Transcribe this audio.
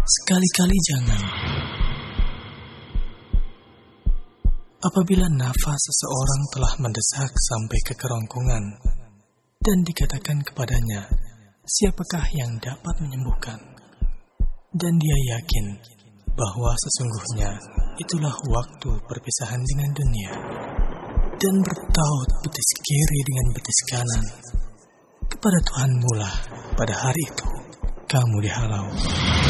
Sekali-kali jangan. Apabila nafas seseorang telah mendesak sampai ke kerongkongan dan dikatakan kepadanya, siapakah yang dapat menyembuhkan? Dan dia yakin bahwa sesungguhnya itulah waktu perpisahan dengan dunia, dan bertaut betis kiri dengan betis kanan, kepada Tuhanmu lah pada hari itu kamu dihalau.